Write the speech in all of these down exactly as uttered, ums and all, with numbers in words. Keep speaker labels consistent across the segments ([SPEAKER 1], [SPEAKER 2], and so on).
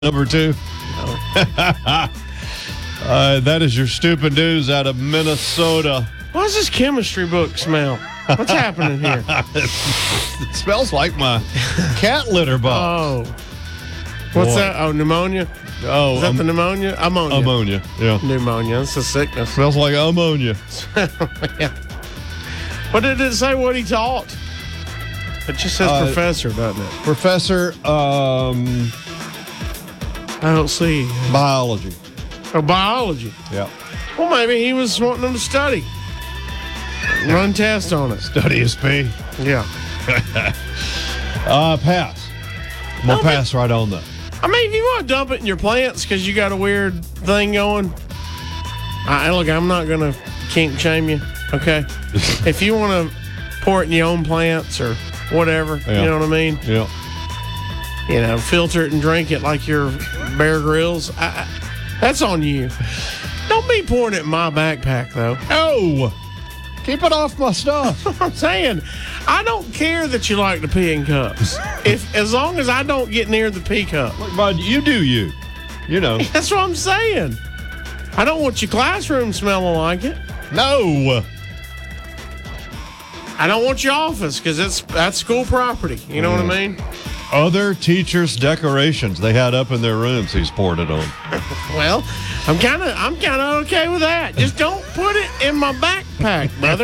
[SPEAKER 1] Number two.
[SPEAKER 2] No.
[SPEAKER 1] uh, that is your stupid news out of Minnesota.
[SPEAKER 2] Why does this chemistry book smell? What's happening here?
[SPEAKER 1] It smells like my cat litter box.
[SPEAKER 2] Oh. What's
[SPEAKER 1] Boy.
[SPEAKER 2] that? Oh, pneumonia?
[SPEAKER 1] Oh,
[SPEAKER 2] Is that
[SPEAKER 1] um,
[SPEAKER 2] the pneummonia? Ammonia.
[SPEAKER 1] ammonia. Yeah.
[SPEAKER 2] Pneumonia. That's a sickness.
[SPEAKER 1] Smells like ammonia.
[SPEAKER 2] Yeah. What did it say what he taught? It just says
[SPEAKER 1] Uh,
[SPEAKER 2] professor, doesn't it?
[SPEAKER 1] Professor, um,
[SPEAKER 2] I don't see.
[SPEAKER 1] biology.
[SPEAKER 2] Oh, biology.
[SPEAKER 1] Yeah.
[SPEAKER 2] Well, maybe he was wanting them to study. Run tests on it.
[SPEAKER 1] Study his P.
[SPEAKER 2] Yeah.
[SPEAKER 1] Uh, pass. I'm going to
[SPEAKER 2] No,
[SPEAKER 1] pass right on that.
[SPEAKER 2] I mean, if you want to dump it in your plants because you got a weird thing going, I, look, I'm not going to kink shame you, okay? If you want to pour it in your own plants or whatever,
[SPEAKER 1] Yeah.
[SPEAKER 2] you know what I mean?
[SPEAKER 1] Yeah.
[SPEAKER 2] You know, filter it and drink it like your Bear Grylls. I, I, that's on you. Don't be pouring it in my backpack, though.
[SPEAKER 1] Oh! Keep it off my stuff.
[SPEAKER 2] I'm saying, I don't care that you like to pee in cups. If as long as I don't get near the pee cup.
[SPEAKER 1] Look, bud, you do you. You know.
[SPEAKER 2] That's what I'm saying. I don't want your classroom smelling like it.
[SPEAKER 1] No.
[SPEAKER 2] I don't want your office because it's that's school property. You know
[SPEAKER 1] Mm.
[SPEAKER 2] what I mean?
[SPEAKER 1] Other teachers' decorations they had up in their rooms, he's poured it on.
[SPEAKER 2] Well, I'm kind of I'm kind of okay with that. Just don't put it in my backpack, brother.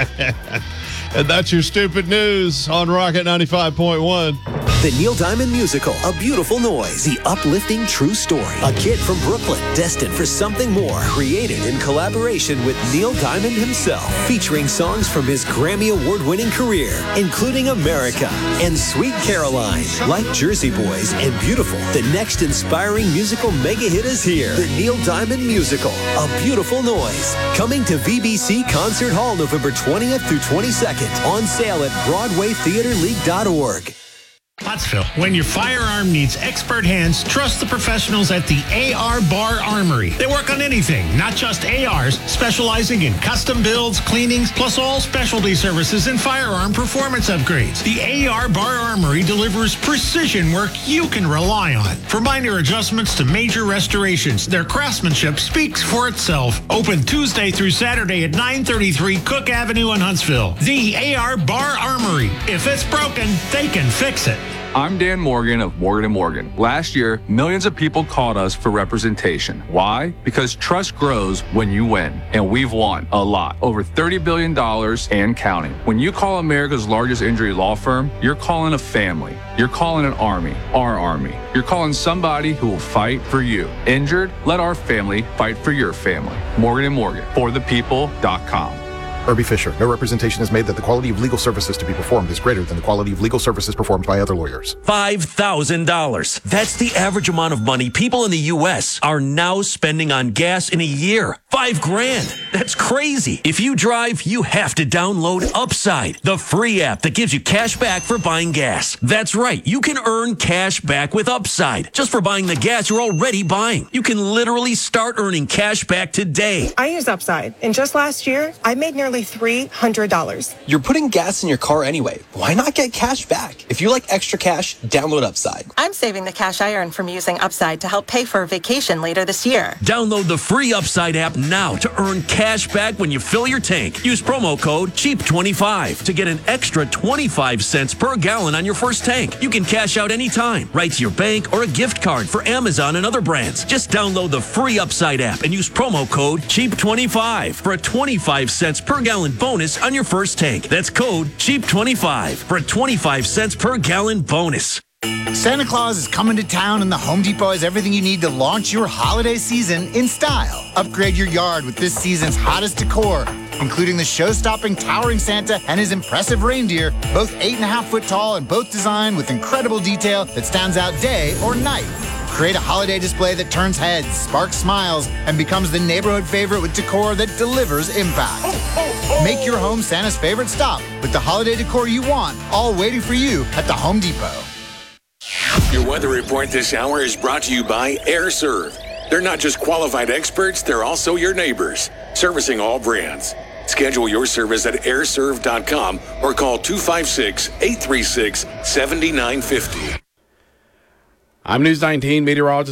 [SPEAKER 1] And that's your stupid news on Rocket ninety-five point one.
[SPEAKER 3] The Neil Diamond Musical, A Beautiful Noise, the uplifting true story. A kid from Brooklyn, destined for something more. Created in collaboration with Neil Diamond himself. Featuring songs from his Grammy Award-winning career, including America and Sweet Caroline. Like Jersey Boys and Beautiful, the next inspiring musical mega hit is here. The Neil Diamond Musical, A Beautiful Noise. Coming to V B C Concert Hall November twentieth through twenty-second. On sale at Broadway Theater League dot org.
[SPEAKER 4] Pottsville. When your firearm needs expert hands, trust the professionals at the A R Bar Armory. They work on anything, not just A Rs, specializing in custom builds, cleanings, plus all specialty services and firearm performance upgrades. The A R Bar Armory delivers precision work you can rely on. From minor adjustments to major restorations, their craftsmanship speaks for itself. Open Tuesday through Saturday at nine thirty-three Cook Avenue in Huntsville. The A R Bar Armory. If it's broken, they can fix it.
[SPEAKER 5] I'm Dan Morgan of Morgan and Morgan. Last year, millions of people called us for representation. Why? Because trust grows when you win. And we've won a lot. Over thirty billion dollars and counting. When you call America's largest injury law firm, you're calling a family. You're calling an army, our army. You're calling somebody who will fight for you. Injured? Let our family fight for your family. Morgan and Morgan, for the people dot com.
[SPEAKER 6] Irby Fisher. No representation is made that the quality of legal services to be performed is greater than the quality of legal services performed by other lawyers.
[SPEAKER 7] five thousand dollars. That's the average amount of money people in the U S are now spending on gas in a year. Five grand. That's crazy. If you drive, you have to download Upside, the free app that gives you cash back for buying gas. That's right. You can earn cash back with Upside just for buying the gas you're already buying. You can literally start earning cash back today.
[SPEAKER 8] I use Upside, and just last year, I made nearly three hundred dollars.
[SPEAKER 9] You're putting gas in your car anyway. Why not get cash back? If you like extra cash, download Upside.
[SPEAKER 8] I'm saving the cash I earn from using Upside to help pay for a vacation later this year.
[SPEAKER 7] Download the free Upside app now to earn cash back when you fill your tank. Use promo code cheap twenty-five to get an extra twenty-five cents per gallon on your first tank. You can cash out anytime, right to your bank or a gift card for Amazon and other brands. Just download the free Upside app and use promo code cheap twenty-five for a twenty-five cents per gallon bonus on your first tank. That's code cheap twenty-five for a twenty-five cents per gallon bonus.
[SPEAKER 10] Santa Claus is coming to town, and the Home Depot has everything you need to launch your holiday season in style. Upgrade your yard with this season's hottest decor, including the show-stopping towering Santa and his impressive reindeer, both eight and a half foot tall and both designed with incredible detail that stands out day or night. Create a holiday display that turns heads, sparks smiles, and becomes the neighborhood favorite with decor that delivers impact. Make your home Santa's favorite stop with the holiday decor you want, all waiting for you at the Home Depot.
[SPEAKER 11] Your weather report this hour is brought to you by AirServe. They're not just qualified experts, they're also your neighbors, servicing all brands. Schedule your service at air serve dot com or call two five six, eight three six, seven nine five zero.
[SPEAKER 12] I'm News nineteen meteorologist